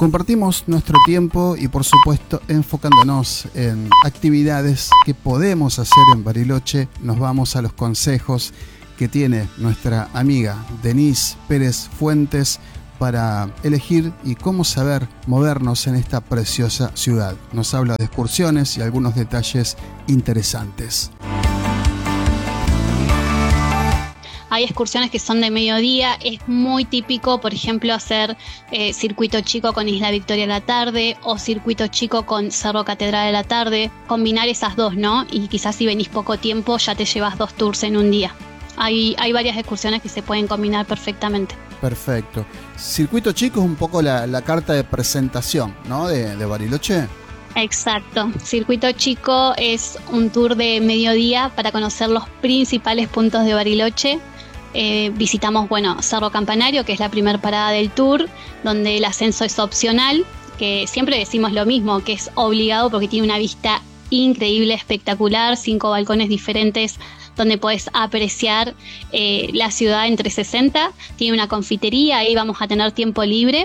Compartimos nuestro tiempo y por supuesto enfocándonos en actividades que podemos hacer en Bariloche. Nos vamos a los consejos que tiene nuestra amiga Denise Pérez Fuentes para elegir y cómo saber movernos en esta preciosa ciudad. Nos habla de excursiones y algunos detalles interesantes. Hay excursiones que son de mediodía, es muy típico, por ejemplo, hacer circuito chico con Isla Victoria a la tarde o circuito chico con Cerro Catedral a la tarde, combinar esas dos, ¿no? Y quizás si venís poco tiempo ya te llevas 2 tours en un día. Hay varias excursiones que se pueden combinar perfectamente. Perfecto. Circuito chico es un poco la carta de presentación, ¿no? de Bariloche. Exacto. Circuito chico es un tour de mediodía para conocer los principales puntos de Bariloche. Visitamos, Cerro Campanario, que es la primera parada del tour, donde el ascenso es opcional, que siempre decimos lo mismo, que es obligado porque tiene una vista increíble, espectacular, 5 balcones diferentes donde podés apreciar la ciudad en 360. Tiene una confitería, ahí vamos a tener tiempo libre.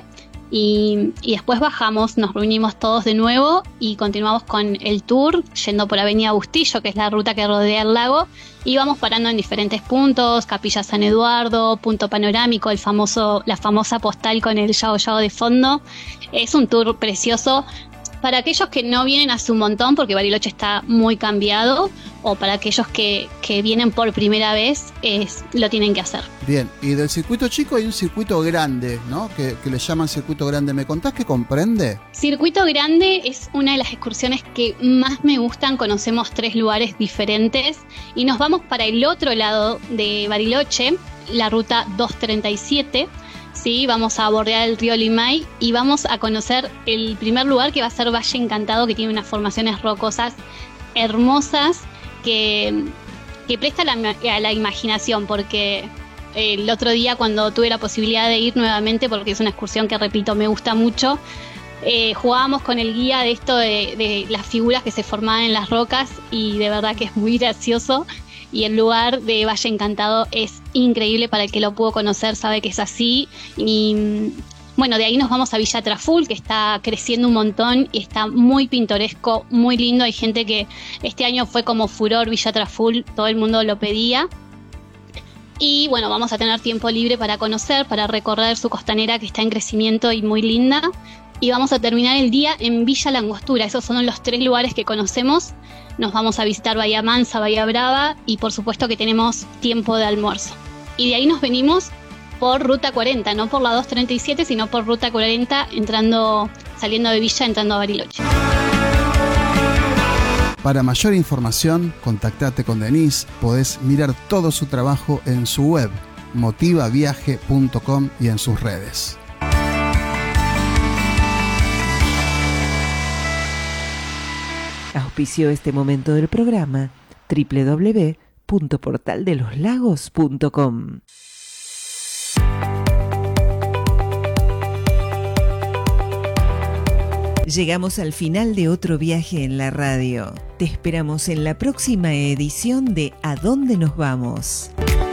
Y después bajamos, nos reunimos todos de nuevo y continuamos con el tour yendo por Avenida Bustillo, que es la ruta que rodea el lago, y vamos parando en diferentes puntos: Capilla San Eduardo, Punto Panorámico, la famosa postal con el Yao Yao de fondo. Es un tour precioso para aquellos que no vienen hace un montón, porque Bariloche está muy cambiado, o para aquellos que vienen por primera vez, lo tienen que hacer. Bien, y del circuito chico hay un circuito grande, ¿no? Que le llaman circuito grande. ¿Me contás qué comprende? Circuito grande es una de las excursiones que más me gustan. Conocemos 3 lugares diferentes y nos vamos para el otro lado de Bariloche, la ruta 237. Sí, vamos a bordear el río Limay y vamos a conocer el primer lugar, que va a ser Valle Encantado, que tiene unas formaciones rocosas hermosas que presta a la imaginación, porque el otro día, cuando tuve la posibilidad de ir nuevamente, porque es una excursión que, repito, me gusta mucho, jugábamos con el guía de esto de las figuras que se formaban en las rocas, y de verdad que es muy gracioso. Y el lugar de Valle Encantado es increíble, para el que lo pudo conocer sabe que es así. Y de ahí nos vamos a Villa Traful, que está creciendo un montón y está muy pintoresco, muy lindo. Hay gente que este año fue como furor Villa Traful, todo el mundo lo pedía. Y vamos a tener tiempo libre para conocer, para recorrer su costanera, que está en crecimiento y muy linda. Y vamos a terminar el día en Villa Langostura. Esos son los 3 lugares que conocemos. Nos vamos a visitar Bahía Mansa, Bahía Brava, y por supuesto que tenemos tiempo de almuerzo. Y de ahí nos venimos por Ruta 40, no por la 237, sino por Ruta 40, saliendo de Villa, entrando a Bariloche. Para mayor información, contactate con Denise. Podés mirar todo su trabajo en su web, motivaviaje.com, y en sus redes. Auspició este momento del programa www.portaldeloslagos.com. Llegamos al final de otro viaje en la radio. Te esperamos en la próxima edición de ¿A dónde nos vamos?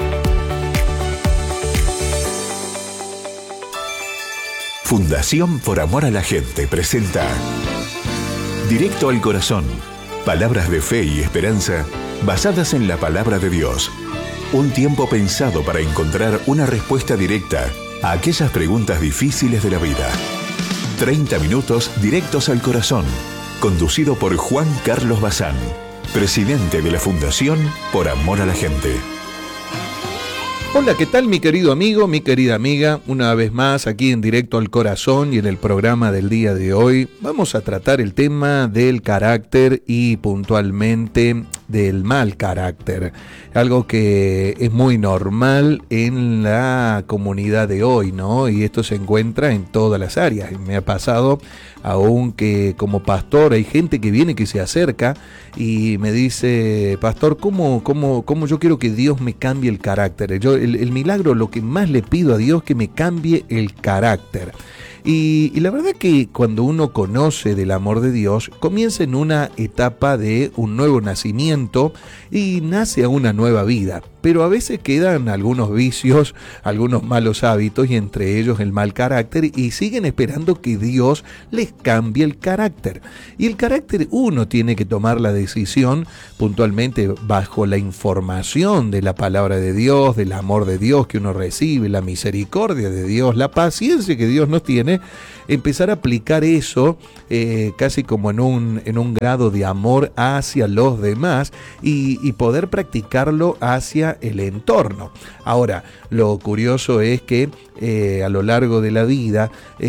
Fundación Por Amor a la Gente presenta Directo al Corazón. Palabras de fe y esperanza basadas en la palabra de Dios. Un tiempo pensado para encontrar una respuesta directa a aquellas preguntas difíciles de la vida. 30 minutos directos al corazón. Conducido por Juan Carlos Bazán, presidente de la Fundación Por Amor a la Gente. Hola, ¿qué tal, mi querido amigo, mi querida amiga? Una vez más aquí en Directo al Corazón, y en el programa del día de hoy vamos a tratar el tema del carácter y puntualmente del mal carácter. Algo que es muy normal en la comunidad de hoy, ¿no? Y esto se encuentra en todas las áreas. Y me ha pasado, aún que como pastor hay gente que viene, que se acerca y me dice: pastor, ¿cómo yo quiero que Dios me cambie el carácter? El milagro, lo que más le pido a Dios, que me cambie el carácter. Y la verdad que cuando uno conoce del amor de Dios, comienza en una etapa de un nuevo nacimiento y nace a una nueva vida. pero a veces quedan algunos vicios, algunos malos hábitos y entre ellos el mal carácter, y siguen esperando que Dios les cambie el carácter. Y el carácter uno tiene que tomar la decisión puntualmente bajo la información de la palabra de Dios, del amor de Dios que uno recibe, la misericordia de Dios, la paciencia que Dios nos tiene, empezar a aplicar eso casi como en un grado de amor hacia los demás y poder practicarlo hacia el entorno. Ahora, lo curioso es que a lo largo de la vida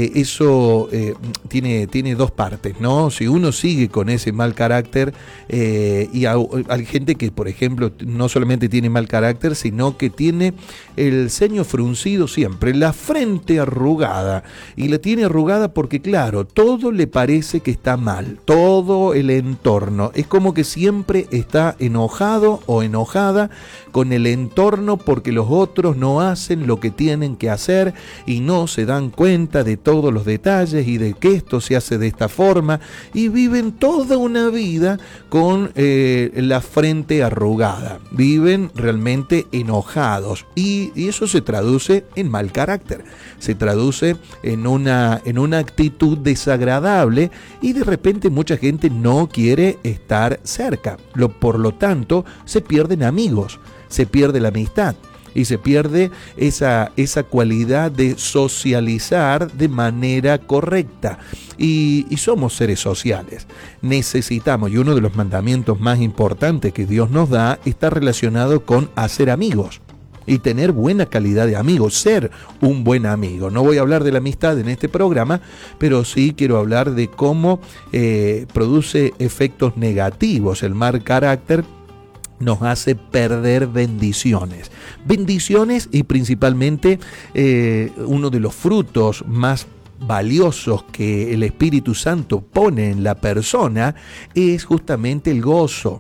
eso tiene dos partes, ¿no? Si uno sigue con ese mal carácter, y hay gente que, por ejemplo, no solamente tiene mal carácter, sino que tiene el ceño fruncido siempre, la frente arrugada, y la tiene arrugada porque, claro, todo le parece que está mal, todo el entorno, es como que siempre está enojado o enojada con el entorno porque los otros no hacen lo que tienen que hacer y no se dan cuenta de todos los detalles y de que esto se hace de esta forma, y viven toda una vida con la frente arrugada, viven realmente enojados, y eso se traduce en mal carácter, se traduce en una actitud desagradable, y de repente mucha gente no quiere estar cerca, por lo tanto se pierden amigos, se pierde la amistad y se pierde esa cualidad de socializar de manera correcta. Y somos seres sociales, necesitamos, y uno de los mandamientos más importantes que Dios nos da está relacionado con hacer amigos y tener buena calidad de amigos, ser un buen amigo. No voy a hablar de la amistad en este programa, pero sí quiero hablar de cómo produce efectos negativos el mal carácter. Nos hace perder bendiciones y principalmente uno de los frutos más valiosos que el Espíritu Santo pone en la persona es justamente el gozo.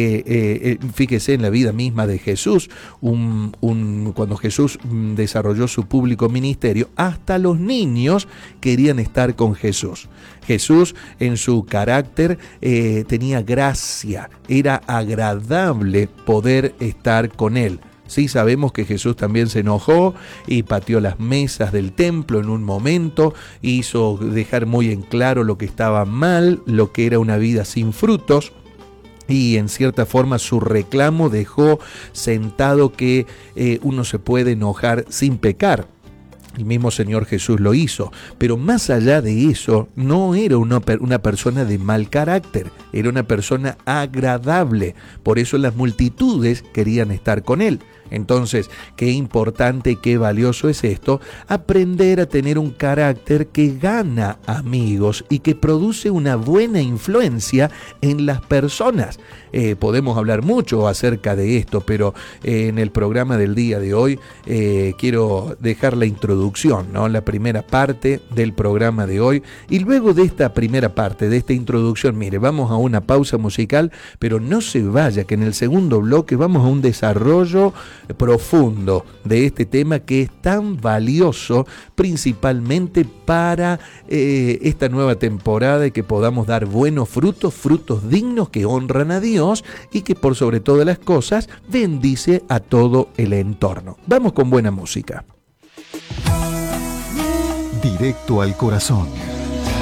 Fíjese en la vida misma de Jesús, cuando Jesús desarrolló su público ministerio, hasta los niños querían estar con Jesús. Jesús en su carácter tenía gracia, era agradable poder estar con él. Sí, sabemos que Jesús también se enojó y pateó las mesas del templo en un momento, hizo dejar muy en claro lo que estaba mal, lo que era una vida sin frutos, y en cierta forma su reclamo dejó sentado que uno se puede enojar sin pecar. El mismo Señor Jesús lo hizo, pero más allá de eso, no era una persona de mal carácter, era una persona agradable, por eso las multitudes querían estar con él. Entonces, qué importante y qué valioso es esto, aprender a tener un carácter que gana amigos y que produce una buena influencia en las personas. Podemos hablar mucho acerca de esto, pero en el programa del día de hoy quiero dejar la introducción, ¿no? La primera parte del programa de hoy, y luego de esta primera parte, de esta introducción, mire, vamos a una pausa musical, pero no se vaya, que en el segundo bloque vamos a un desarrollo profundo de este tema que es tan valioso principalmente para esta nueva temporada, y que podamos dar buenos frutos dignos que honran a Dios y que por sobre todas las cosas bendice a todo el entorno. Vamos con buena música. Directo al corazón.